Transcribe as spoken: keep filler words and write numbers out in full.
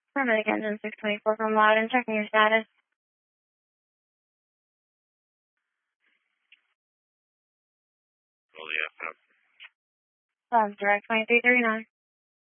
Paramedic engine six twenty-four from Loudon, checking your status. Oh, yeah, Um, direct twenty-three thirty-nine.